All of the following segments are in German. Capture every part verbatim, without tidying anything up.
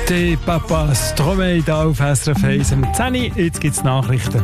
Tutti Papa Stromae da auf S R F eins um zehn Uhr. Jetzt gibt es Nachrichten.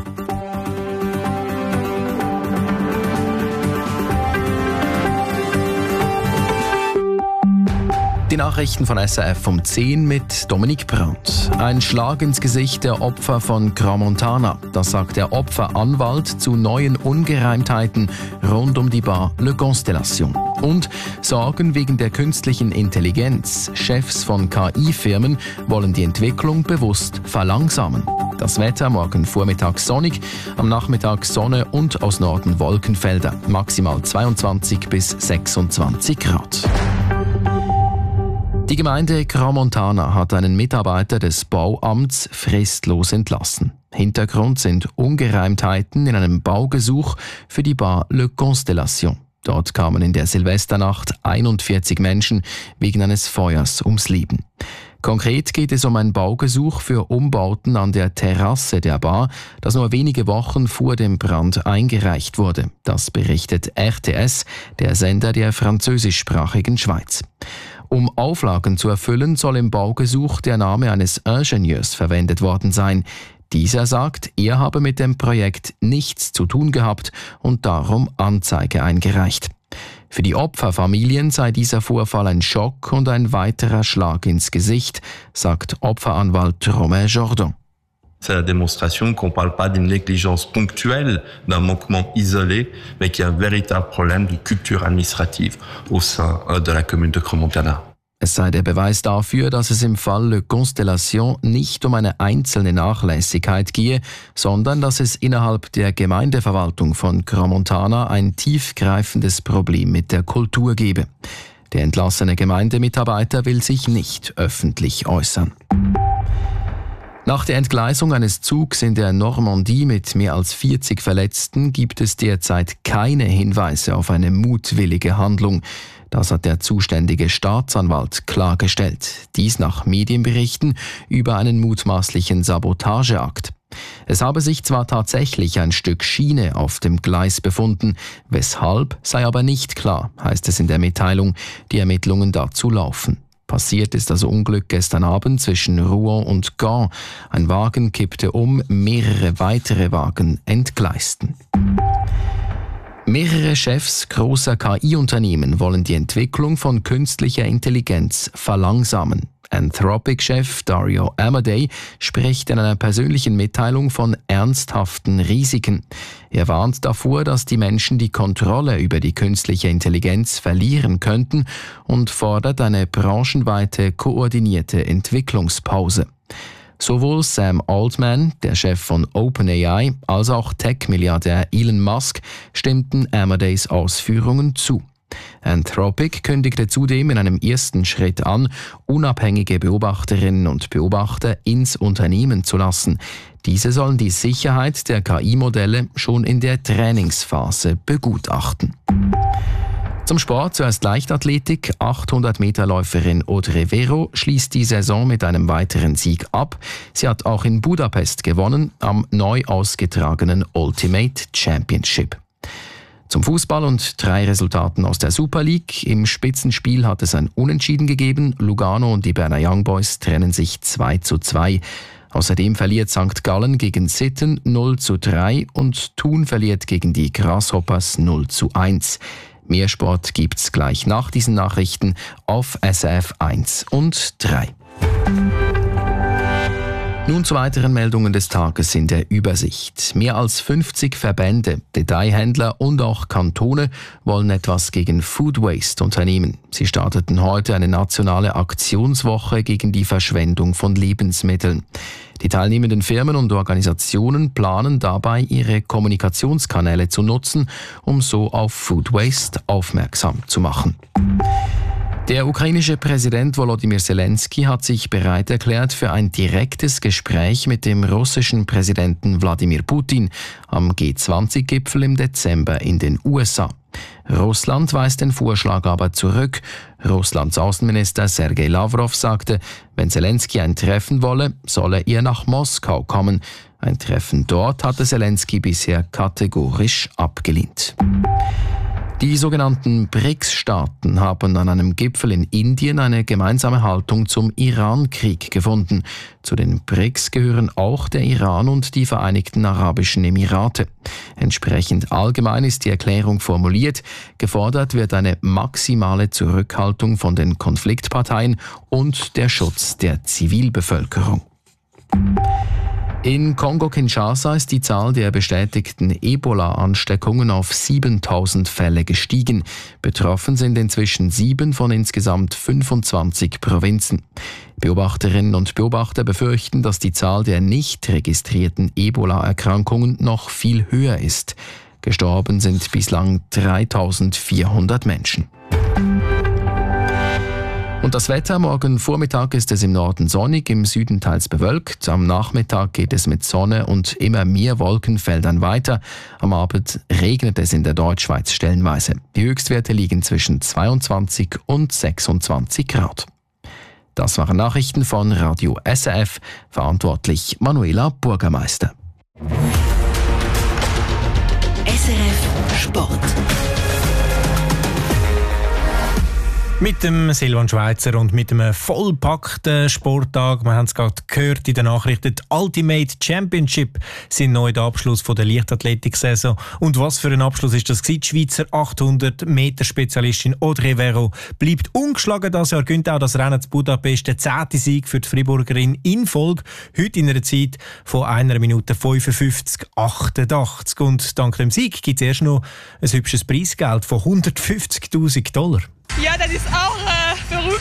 Die Nachrichten von S R F um zehn mit Dominik Brandt. Ein Schlag ins Gesicht der Opfer von Crans-Montana. Das sagt der Opferanwalt zu neuen Ungereimtheiten rund um die Bar Le Constellation. Und Sorgen wegen der künstlichen Intelligenz. Chefs von K I-Firmen wollen die Entwicklung bewusst verlangsamen. Das Wetter morgen Vormittag sonnig, am Nachmittag Sonne und aus Norden Wolkenfelder. Maximal zweiundzwanzig bis sechsundzwanzig Grad. Die Gemeinde Crans-Montana hat einen Mitarbeiter des Bauamts fristlos entlassen. Hintergrund sind Ungereimtheiten in einem Baugesuch für die Bar Le Constellation. Dort kamen in der Silvesternacht einundvierzig Menschen wegen eines Feuers ums Leben. Konkret geht es um ein Baugesuch für Umbauten an der Terrasse der Bar, das nur wenige Wochen vor dem Brand eingereicht wurde. Das berichtet R T S, der Sender der französischsprachigen Schweiz. Um Auflagen zu erfüllen, soll im Baugesuch der Name eines Ingenieurs verwendet worden sein. Dieser sagt, er habe mit dem Projekt nichts zu tun gehabt und darum Anzeige eingereicht. Für die Opferfamilien sei dieser Vorfall ein Schock und ein weiterer Schlag ins Gesicht, sagt Opferanwalt Romain Jordan. C'est la démonstration qu'on ne parle pas d'une négligence ponctuelle, d'un manquement isolé, mais qu'il y a un véritable problème de culture administrative au sein de la commune de Crans-Montana. Es sei der Beweis dafür, dass es im Fall Le Constellation nicht um eine einzelne Nachlässigkeit gehe, sondern dass es innerhalb der Gemeindeverwaltung von Crans-Montana ein tiefgreifendes Problem mit der Kultur gebe. Der entlassene Gemeindemitarbeiter will sich nicht öffentlich äußern. Nach der Entgleisung eines Zugs in der Normandie mit mehr als vierzig Verletzten gibt es derzeit keine Hinweise auf eine mutwillige Handlung. Das hat der zuständige Staatsanwalt klargestellt. Dies nach Medienberichten über einen mutmaßlichen Sabotageakt. Es habe sich zwar tatsächlich ein Stück Schiene auf dem Gleis befunden, weshalb sei aber nicht klar, heißt es in der Mitteilung. Die Ermittlungen dazu laufen. Passiert ist das Unglück gestern Abend zwischen Rouen und Gand. Ein Wagen kippte um, mehrere weitere Wagen entgleisten. Mehrere Chefs großer K I-Unternehmen wollen die Entwicklung von künstlicher Intelligenz verlangsamen. Anthropic-Chef Dario Amodei spricht in einer persönlichen Mitteilung von ernsthaften Risiken. Er warnt davor, dass die Menschen die Kontrolle über die künstliche Intelligenz verlieren könnten und fordert eine branchenweite koordinierte Entwicklungspause. Sowohl Sam Altman, der Chef von OpenAI, als auch Tech-Milliardär Elon Musk stimmten Amodeis Ausführungen zu. Anthropic kündigte zudem in einem ersten Schritt an, unabhängige Beobachterinnen und Beobachter ins Unternehmen zu lassen. Diese sollen die Sicherheit der K I-Modelle schon in der Trainingsphase begutachten. Zum Sport zuerst Leichtathletik. achthundert-Meter-Läuferin Audrey Vero schließt die Saison mit einem weiteren Sieg ab. Sie hat auch in Budapest gewonnen, am neu ausgetragenen Ultimate Championship. Zum Fußball und drei Resultaten aus der Super League. Im Spitzenspiel hat es ein Unentschieden gegeben. Lugano und die Berner Young Boys trennen sich zwei zu zwei. Außerdem verliert Sankt Gallen gegen Sitten null zu drei und Thun verliert gegen die Grasshoppers null zu eins. Mehr Sport gibt's gleich nach diesen Nachrichten auf S R F eins und drei. Nun zu weiteren Meldungen des Tages in der Übersicht. Mehr als fünfzig Verbände, Detailhändler und auch Kantone wollen etwas gegen Food Waste unternehmen. Sie starteten heute eine nationale Aktionswoche gegen die Verschwendung von Lebensmitteln. Die teilnehmenden Firmen und Organisationen planen dabei, ihre Kommunikationskanäle zu nutzen, um so auf Food Waste aufmerksam zu machen. Der ukrainische Präsident Volodymyr Zelensky hat sich bereit erklärt für ein direktes Gespräch mit dem russischen Präsidenten Wladimir Putin am G zwanzig Gipfel im Dezember in den U S A. Russland weist den Vorschlag aber zurück. Russlands Außenminister Sergei Lavrov sagte, wenn Zelensky ein Treffen wolle, solle er nach Moskau kommen. Ein Treffen dort hatte Zelensky bisher kategorisch abgelehnt. Die sogenannten B R I C S-Staaten haben an einem Gipfel in Indien eine gemeinsame Haltung zum Iran-Krieg gefunden. Zu den B R I C S gehören auch der Iran und die Vereinigten Arabischen Emirate. Entsprechend allgemein ist die Erklärung formuliert. Gefordert wird eine maximale Zurückhaltung von den Konfliktparteien und der Schutz der Zivilbevölkerung. In Kongo-Kinshasa ist die Zahl der bestätigten Ebola-Ansteckungen auf siebentausend Fälle gestiegen. Betroffen sind inzwischen sieben von insgesamt fünfundzwanzig Provinzen. Beobachterinnen und Beobachter befürchten, dass die Zahl der nicht registrierten Ebola-Erkrankungen noch viel höher ist. Gestorben sind bislang dreitausendvierhundert Menschen. Und das Wetter: Morgen Vormittag ist es im Norden sonnig, im Süden teils bewölkt. Am Nachmittag geht es mit Sonne und immer mehr Wolkenfeldern weiter. Am Abend regnet es in der Deutschschweiz stellenweise. Die Höchstwerte liegen zwischen zweiundzwanzig und sechsundzwanzig Grad. Das waren Nachrichten von Radio S R F, verantwortlich Manuela Bürgermeister. S R F Sport. Mit dem Silvan Schweizer und mit einem vollpackten Sporttag. Wir haben es gerade gehört in den Nachrichten. Die Ultimate Championship sind neu der Abschluss von der Leichtathletik-Saison. Und was für ein Abschluss ist das gewesen? Die Schweizer achthundert Meter Spezialistin Audrey Verreau bleibt ungeschlagen das Jahr, gönnt auch das Rennen zu Budapest. Der zehnte Sieg für die Friburgerin in Folge. Heute in einer Zeit von einer Minute fünfundfünfzig achtundachtzig. Und dank dem Sieg gibt es erst noch ein hübsches Preisgeld von hundertfünfzigtausend Dollar. Ja, das ist auch äh, verrückt.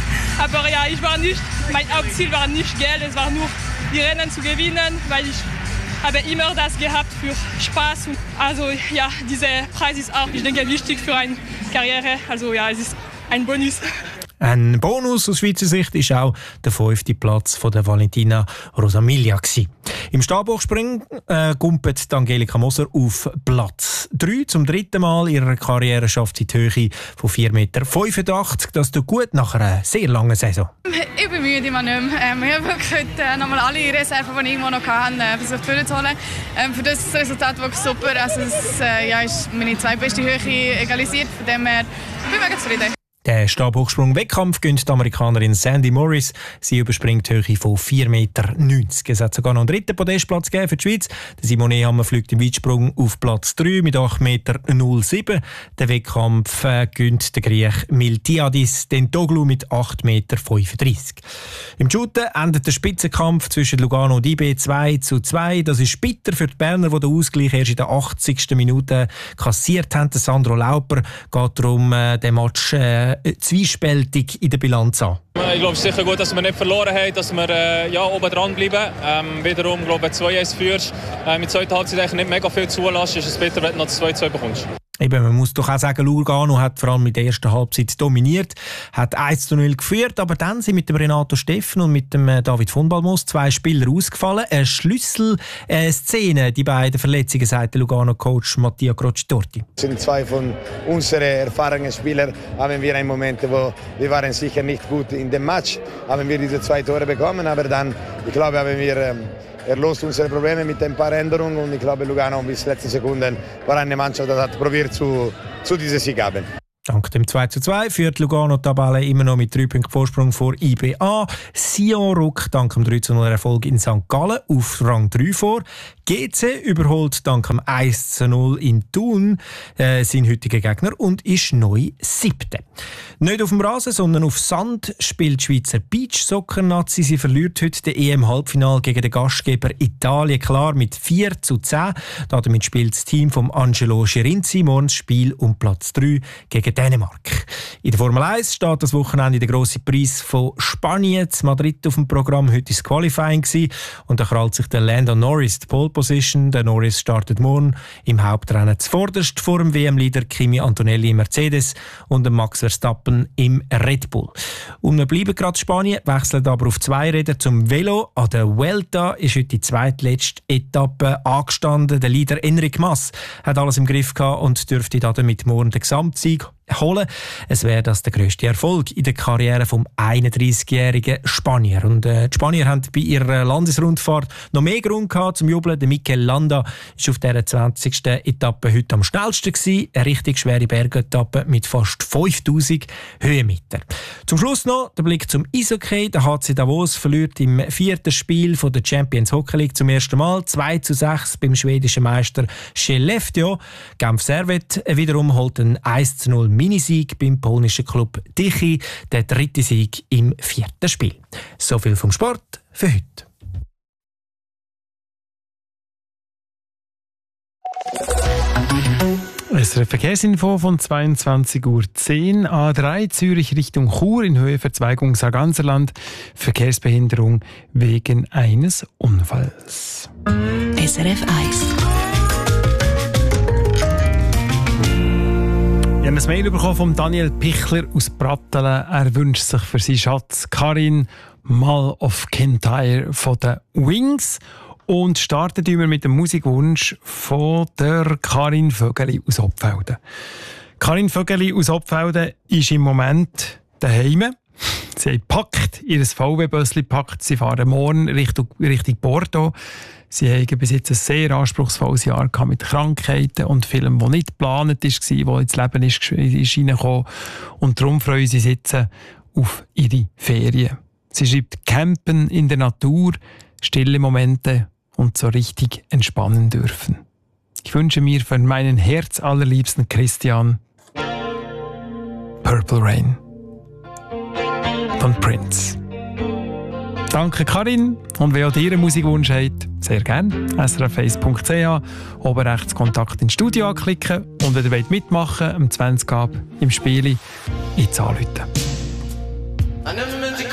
Aber ja, ich war nicht, mein Hauptziel war nicht Geld, es war nur die Rennen zu gewinnen, weil ich habe immer das gehabt für Spaß. Und also ja, dieser Preis ist auch, ich denke, wichtig für eine Karriere. Also ja, es ist ein Bonus. Ein Bonus aus Schweizer Sicht ist auch der fünfte Platz von der Valentina Rosamiglia gewesen. Im Stabhochspringen äh, gumpet Angelika Moser auf Platz drei. Zum dritten Mal ihrer Karriere schafft sie die Höhe von vier Komma fünfundachtzig Meter. Das tut gut nach einer sehr langen Saison. Ich bin müde, immer nicht mehr. Ähm, ich habe wirklich heute äh, nochmal alle Reserven, die ich irgendwo noch hatte, äh, versucht vorzuholen. Ähm, für das ist das Resultat wirklich super. Also es äh, ja, ist meine zweitbeste Höhe egalisiert. Von dem her bin ich mega zufrieden. Der Stabhochsprung-Wettkampf gönnt die Amerikanerin Sandy Morris. Sie überspringt die Höhe von vier Komma neunzig Meter. Es hat sogar noch einen dritten Podestplatz gegeben für die Schweiz. Der Simone Hammer fliegt im Weitsprung auf Platz drei mit acht Komma null sieben Meter. Den Wettkampf äh, gönnt der Griech Miltiadis Dentoglu mit acht Komma fünfunddreißig Meter. Im Shooten endet der Spitzenkampf zwischen Lugano und I B zwei zu zwei. Das ist bitter für die Berner, die den Ausgleich erst in der achtzigsten Minute kassiert haben. Der Sandro Lauper geht darum äh, den Match äh, zwiespältig in der Bilanz an. Ich glaube, es ist sicher gut, dass wir nicht verloren haben, dass wir äh, ja, oben dran bleiben. Ähm, wiederum, glaube ich, zwei eins führst. Äh, mit zweiter Halbzeit eigentlich nicht mega viel zulassen, ist es bitter, wenn du noch zwei zwei bekommst. Eben, man muss doch auch sagen, Lugano hat vor allem in der ersten Halbzeit dominiert, hat eins zu null geführt, aber dann sind mit dem Renato Steffen und mit dem David von Balmos zwei Spieler ausgefallen. Eine Schlüsselszene, äh, die beiden Verletzungen, sagt der Lugano-Coach Mattia Crocitorti. Sind zwei von unseren erfahrenen Spielern, haben wir einen Moment, wo wir waren sicher nicht gut in dem Match, haben wir diese zwei Tore bekommen, aber dann, ich glaube, haben wir ähm, erlöst unsere Probleme mit ein paar Änderungen und ich glaube, Lugano bis letzte Sekunden war eine Mannschaft, die hat probiert zu, zu diesem Sieg haben. Dank dem zwei zu zwei führt Lugano die Tabelle immer noch mit drei Punkten Vorsprung vor I B A. Sion rückt dank dem drei zu null Erfolg in Sankt Gallen auf Rang drei vor. G C überholt dank dem eins zu null in Thun äh, seinen heutigen Gegner und ist neu Siebte. Nicht auf dem Rasen, sondern auf Sand spielt die Schweizer Beachsoccer-Nazi. Sie verliert heute den E M-Halbfinale gegen den Gastgeber Italien klar mit vier zu zehn. Damit spielt das Team von Angelo Schirinzi morgen das Spiel um Platz drei gegen Dänemark. In der Formel eins steht das Wochenende der grosse Preis von Spanien. In Madrid auf dem Programm. Heute war das Qualifying und da krallt sich der Lando Norris die Pole Position. Der Norris startet morgen im Hauptrennen zuvorderst vor dem W M-Leader Kimi Antonelli im Mercedes und dem Max Verstappen im Red Bull. Und wir bleiben gerade in Spanien, wechseln aber auf zwei Räder zum Velo. An der Vuelta ist heute die zweitletzte Etappe angestanden. Der Leader Enric Mas hat alles im Griff gehabt und dürfte damit morgen den Gesamtsieg holen. Es wäre das der grösste Erfolg in der Karriere vom einunddreißigjährigen Spanier. Und äh, die Spanier haben bei ihrer Landesrundfahrt noch mehr Grund gehabt zum Jubeln. Der Mikel Landa war auf dieser zwanzigsten Etappe heute am schnellsten gewesen. Eine richtig schwere Bergetappe mit fast fünftausend Höhenmeter. Zum Schluss noch der Blick zum Eishockey. Der H C Davos verliert im vierten Spiel von der Champions Hockey League zum ersten Mal zwei zu sechs beim schwedischen Meister Skellefteå. Genf Servette wiederum holt einen eins zu null Minisieg beim polnischen Club Tychy, der dritte Sieg im vierten Spiel. So viel vom Sport für heute. Es ist eine Verkehrsinfo von zweiundzwanzig Uhr zehn. A drei Zürich Richtung Chur in Höhe Verzweigung Sarganserland. Verkehrsbehinderung wegen eines Unfalls. S R F eins. Ich habe ein Mail bekommen von Daniel Pichler aus Brattelen. Er wünscht sich für seinen Schatz Karin Mal of Kintyre von den Wings. Und starten wir mit dem Musikwunsch von der Karin Vögeli aus Obfelden. Karin Vögeli aus Obfelden ist im Moment daheim. Sie hat gepackt, ihr V W-Bössli gepackt. Sie fahren morgen Richtung, Richtung Bordeaux. Sie haben bis jetzt ein sehr anspruchsvolles Jahr gehabt mit Krankheiten und Filmen, die nicht geplant waren, die ins Leben ist, ist reingekommen. Und darum freuen sie sich jetzt auf ihre Ferien. Sie schreibt Campen in der Natur, stille Momente und so richtig entspannen dürfen. Ich wünsche mir für meinen herzallerliebsten Christian Purple Rain von Prince. Danke Karin, und wer auch dir einen Musikwunsch hat, sehr gerne. S R F eins punkt c h, oben rechts Kontakt ins Studio anklicken, und wenn ihr mitmachen wollt, am zwanzig ab im Spiel, jetzt anrufen.